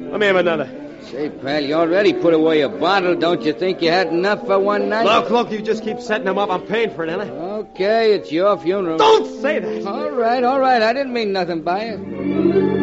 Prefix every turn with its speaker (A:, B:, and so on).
A: Let me have another.
B: Say, pal, you already put away a bottle. Don't you think you had enough for one night?
A: Look, you just keep setting them up. I'm paying for it, Ellie.
B: Okay, it's your funeral.
A: Don't say that.
B: All right. I didn't mean nothing by it.